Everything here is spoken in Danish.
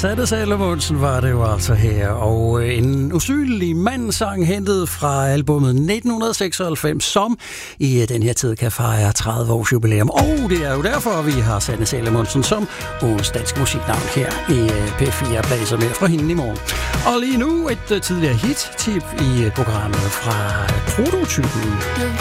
Sanne Salomonsen var det jo altså her, og en usynlig mandsang hentet fra albumet 1996, som i den her tid kan fejre 30 års jubilæum. Og det er jo derfor, vi har Sanne Salomonsen som ugens danske musiknavn her i P4 Blæser med fra hende i morgen. Og lige nu et tidligere hit-tip i programmet fra Prototypen.